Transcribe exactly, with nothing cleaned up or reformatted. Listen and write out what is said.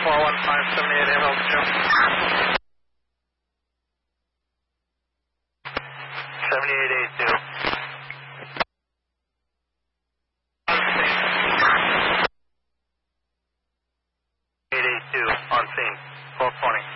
four one five seven eight eight altitude. seventy-eight eighty-two. eight eighty-two on scene. twelve twenty.